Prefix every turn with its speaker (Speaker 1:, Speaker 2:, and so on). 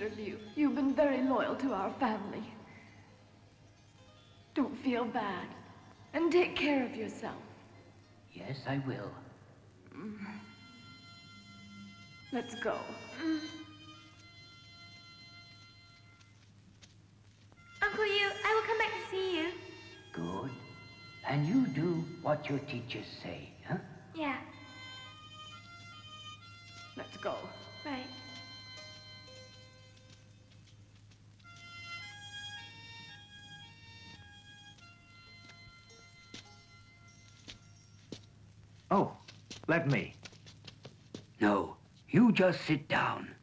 Speaker 1: of you. You've been very loyal to our family. Don't feel bad. And take care of yourself.
Speaker 2: Yes, I will.
Speaker 1: Let's go.
Speaker 3: Uncle Yu, I will come back to see you.
Speaker 2: Good. And you do what your teachers say, huh?
Speaker 3: Yeah.
Speaker 1: Let's go.
Speaker 3: Right.
Speaker 4: Oh, let me.
Speaker 2: No, you just sit down.